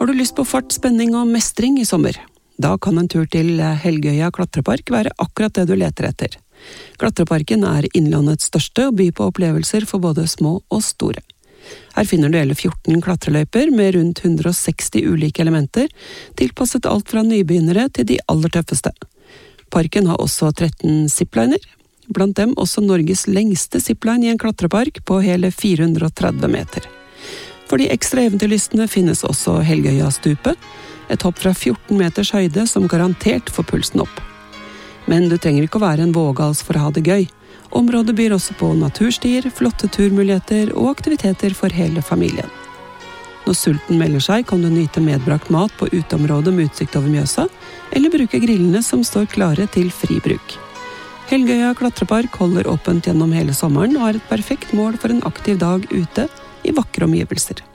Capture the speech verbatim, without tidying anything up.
Har du lyst på fart, spenning og mestring i sommer? Da kan en tur til Helgøya klatrepark være akkurat det du leter etter. Klatreparken er innlandets største og byr på opplevelser for både små og store. Her finner du hele fjorten klatreløyper med rundt hundre og seksti ulike elementer, tilpasset alt fra nybegynnere til de aller tøffeste. Parken har også tretten zipliner, blant dem også Norges lengste zipline i en klatrepark på hele fire hundre og tretti meter. For de ekstra eventyrlystne finnes også Helgøya-stupet, et hopp fra fjorten meters høyde som garantert får pulsen opp. Men du trenger ikke å være en vågals for å ha det gøy. Området byr også på naturstier, flotte turmuligheter og aktiviteter for hele familien. Når sulten melder seg, kan du nyte medbrakt mat på uteområdet med utsikt over Mjøsa, eller bruke grillene som står klare til fri bruk. Helgøya klatrepark holder åpent gjennom hele sommeren og er et perfekt mål for en aktiv dag ute i vakre omgivelser.